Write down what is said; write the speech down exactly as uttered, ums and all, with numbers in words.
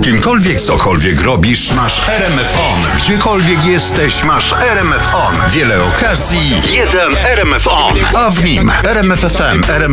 Kimkolwiek, cokolwiek robisz, masz R M F On. Gdziekolwiek jesteś, masz R M F On. Wiele okazji, jeden R M F On. A w nim R M F F M, R M